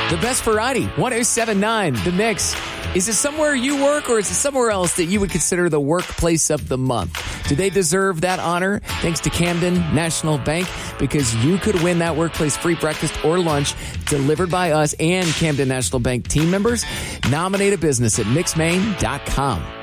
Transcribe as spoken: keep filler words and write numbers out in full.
The best variety, one oh seven point nine, The Mix. Is it somewhere you work, or is it somewhere else that you would consider the workplace of the month? Do they deserve that honor? Thanks to Camden National Bank, because you could win that workplace free breakfast or lunch delivered by us and Camden National Bank team members. Nominate a business at mix maine dot com.